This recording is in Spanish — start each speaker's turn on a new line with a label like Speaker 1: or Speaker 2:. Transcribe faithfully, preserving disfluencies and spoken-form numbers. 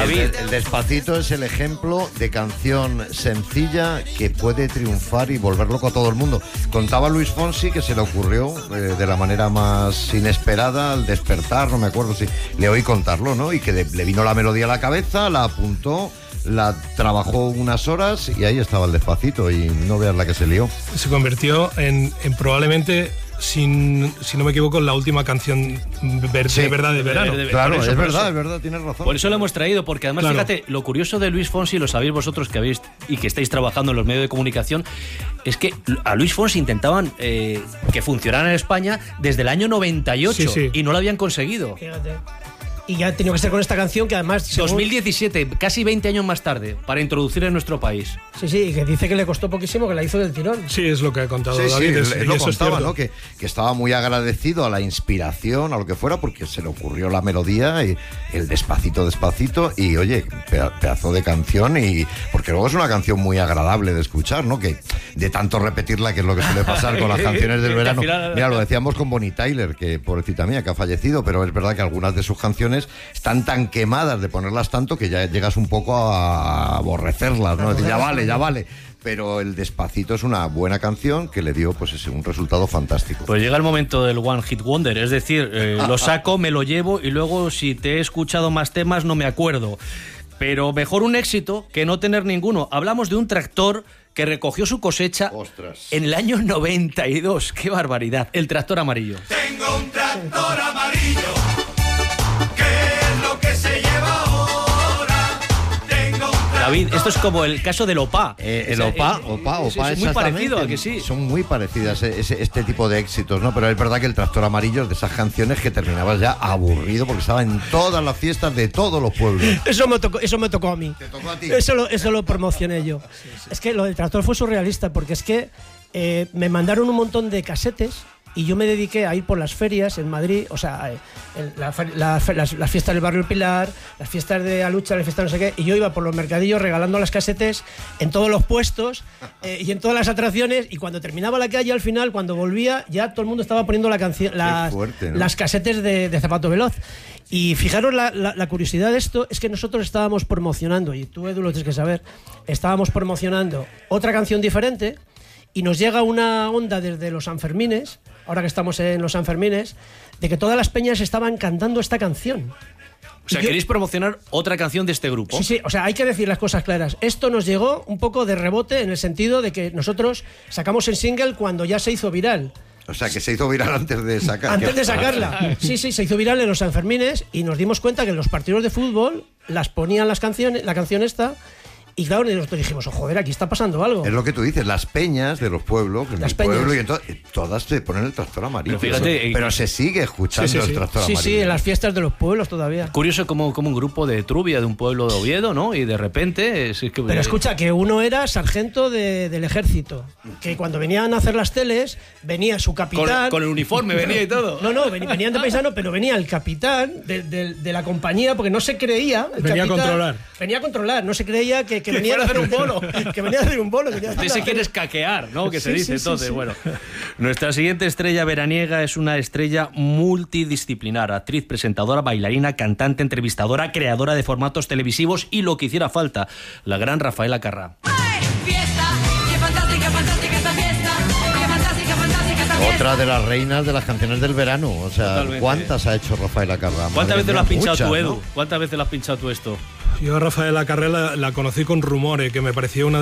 Speaker 1: David,
Speaker 2: el, el Despacito es el ejemplo de canción sencilla que puede triunfar y volver loco a todo el mundo. Contaba Luis Fonsi que se le ocurrió eh, de la manera más inesperada al despertar, no me acuerdo si le oí contarlo, ¿no? Y que de, le vino la melodía a la cabeza, la apuntó, la trabajó unas horas y ahí estaba el Despacito, y no veas la que se lió.
Speaker 3: Se convirtió en, en probablemente, sin, si no me equivoco, la última canción ver,
Speaker 2: Sí,
Speaker 3: de verdad de verano.
Speaker 1: de- de-
Speaker 2: Claro,
Speaker 1: por eso,
Speaker 2: es
Speaker 1: por
Speaker 2: verdad,
Speaker 1: eso.
Speaker 2: es verdad, tienes razón.
Speaker 1: Por eso lo hemos traído, porque además,
Speaker 3: Claro.
Speaker 1: fíjate, lo curioso de Luis Fonsi, lo sabéis vosotros que habéis y que estáis trabajando en los medios de comunicación, es que a Luis Fonsi intentaban eh, que funcionara en España desde el año noventa y ocho
Speaker 3: Sí, sí.
Speaker 1: y no lo habían conseguido.
Speaker 4: Fíjate. Y ya ha tenido que ser con esta canción que además... según-
Speaker 1: dos mil diecisiete, casi veinte años más tarde, para introducir en nuestro país.
Speaker 4: Sí, sí, y que dice que le costó poquísimo, que la hizo del tirón.
Speaker 3: Sí, es lo que ha contado
Speaker 2: Sí, sí,
Speaker 3: David.
Speaker 2: él,
Speaker 3: es-
Speaker 2: él
Speaker 3: y
Speaker 2: lo
Speaker 3: eso es
Speaker 2: contaba,
Speaker 3: cierto.
Speaker 2: ¿no? Que, que estaba muy agradecido a la inspiración, a lo que fuera, porque se le ocurrió la melodía y el despacito, despacito, y oye, peda- pedazo de canción, y porque luego es una canción muy agradable de escuchar, ¿no? Que de tanto repetirla, que es lo que suele pasar con las canciones del
Speaker 1: Que al
Speaker 2: verano.
Speaker 1: final-
Speaker 2: Mira, lo decíamos con Bonnie Tyler, que pobrecita mía, que ha fallecido, pero es verdad que algunas de sus canciones están tan quemadas de ponerlas tanto que ya llegas un poco a aborrecerlas, ¿no? Decir, ya vale, ya vale. Pero el Despacito es una buena canción que le dio, pues, ese, un resultado fantástico.
Speaker 1: Pues llega el momento del One Hit Wonder, es decir, eh, lo saco, me lo llevo y luego si te he escuchado más temas no me acuerdo. Pero mejor un éxito que no tener ninguno. Hablamos de un tractor que recogió su cosecha
Speaker 2: Ostras.
Speaker 1: en el año noventa y dos. ¡Qué barbaridad! El tractor amarillo.
Speaker 5: Tengo un tractor amarillo, ¿qué es lo que se lleva ahora? Tengo un tractor.
Speaker 1: David, esto es como el caso del OPA.
Speaker 2: Eh, el
Speaker 1: O sea,
Speaker 2: OPA,
Speaker 1: eh,
Speaker 2: OPA,
Speaker 1: es-
Speaker 2: OPA,
Speaker 1: es muy
Speaker 2: exactamente.
Speaker 1: parecido a que sí.
Speaker 2: Son muy parecidas eh, ese- este tipo de éxitos, ¿no? Pero es verdad que el Tractor Amarillo es de esas canciones que terminabas ya aburrido porque estaba en todas las fiestas de todos los pueblos.
Speaker 4: Eso me tocó, eso me tocó a mí.
Speaker 2: Te tocó a ti.
Speaker 4: Eso lo, eso lo promocioné yo. Es que lo del tractor fue surrealista, porque es que eh, me mandaron un montón de casetes y yo me dediqué a ir por las ferias en Madrid, o sea, eh, el- la fe- la fe- las, las fiestas del barrio El Pilar, las fiestas de Alucha, las fiestas no sé qué, y yo iba por los mercadillos regalando las casetes en todos los puestos eh, y en todas las atracciones, y cuando terminaba la calle, al final, cuando volvía, ya todo el mundo estaba poniendo la canción, las,
Speaker 2: fuerte, ¿no?
Speaker 4: las casetes de, de Zapato Veloz. Y fijaros, la, la- la curiosidad de esto es que nosotros estábamos promocionando, y tú, Edu, lo tienes que saber, estábamos promocionando otra canción diferente, y nos llega una onda desde los Sanfermines, ahora que estamos en los Sanfermines, de que todas las peñas estaban cantando esta canción.
Speaker 1: O sea,
Speaker 4: Y yo-
Speaker 1: queréis promocionar otra canción de este grupo.
Speaker 4: Sí, sí, o sea, hay que decir las cosas claras. Esto nos llegó un poco de rebote en el sentido de que nosotros sacamos el single cuando ya se hizo viral.
Speaker 2: O sea, que se hizo viral antes de sacar.
Speaker 4: Antes de sacarla. Sí, sí, se hizo viral en los Sanfermines y nos dimos cuenta que en los partidos de fútbol las ponían las canciones, la canción esta, y claro, nosotros dijimos, oh, joder, aquí está pasando algo.
Speaker 2: Es lo que tú dices, las peñas de los pueblos, en
Speaker 4: Las
Speaker 2: mi
Speaker 4: peñas.
Speaker 2: pueblo, y entonces, todas te ponen el Tractor Amarillo.
Speaker 1: Pero fíjate,
Speaker 2: pero se sigue escuchando
Speaker 3: Sí, sí, sí.
Speaker 2: el Tractor
Speaker 4: Sí,
Speaker 2: Amarillo.
Speaker 4: sí, en las fiestas de los pueblos todavía.
Speaker 1: Curioso como, como un grupo de Trubia de un pueblo de Oviedo, ¿no? Y de repente... Es, es que,
Speaker 4: Pero escucha, que uno era sargento de- del ejército, que cuando venían a hacer las teles, venía su
Speaker 1: con,
Speaker 4: capitán...
Speaker 1: con el uniforme venía y todo.
Speaker 4: No, no, veni- venían de paisano, pero venía el capitán de, de- de la compañía, porque no se creía... el
Speaker 3: Venía a
Speaker 4: capitán-
Speaker 3: controlar.
Speaker 4: Venía a controlar, no se creía que, que
Speaker 1: Que
Speaker 4: venía a
Speaker 1: fuera
Speaker 4: hacer un
Speaker 1: a hacer
Speaker 4: bolo, que venía a hacer un bolo. que venía a hacer
Speaker 1: Usted se
Speaker 4: una-
Speaker 1: quiere escaquear, ¿no? Que se
Speaker 4: Sí,
Speaker 1: dice
Speaker 4: sí, sí,
Speaker 1: entonces.
Speaker 4: sí.
Speaker 1: Bueno, nuestra siguiente estrella veraniega es una estrella multidisciplinar, actriz, presentadora, bailarina, cantante, entrevistadora, creadora de formatos televisivos y lo que hiciera falta, la gran Rafaela Carrà.
Speaker 6: Fiesta, qué fantástica, fantástica esta fiesta, qué fantástica, fantástica esta fiesta.
Speaker 2: Otra de las reinas de las canciones del verano. O sea,
Speaker 1: Totalmente.
Speaker 2: ¿cuántas ha hecho Rafaela Carrà?
Speaker 1: ¿Cuántas
Speaker 2: Madre
Speaker 1: veces
Speaker 2: mía,
Speaker 1: lo has pinchado
Speaker 2: muchas,
Speaker 1: tú,
Speaker 2: ¿no?
Speaker 1: Edu? ¿Cuántas veces lo has pinchado tú esto?
Speaker 3: Yo a Rafaela Carrà la, la conocí con Rumore, que me pareció una